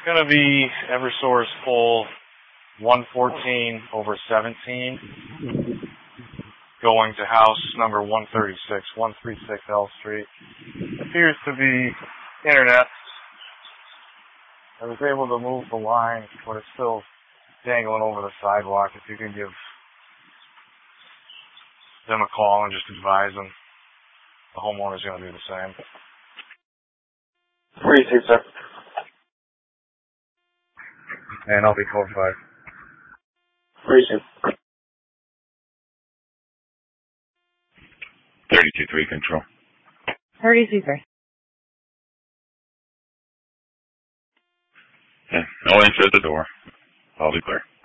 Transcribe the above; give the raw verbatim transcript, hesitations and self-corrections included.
going to be Eversource pole one fourteen over seventeen, going to house number one thirty-six, one thirty-six L Street. Appears to be internet. I was able to move the line, but it's still dangling over the sidewalk. If you can give them a call and just advise them, the homeowner's going to do the same. Where do you see, sir? And I'll be code five. Where do you see? thirty-two three control. thirty-two three. Yeah, no answer at the door. I'll be clear.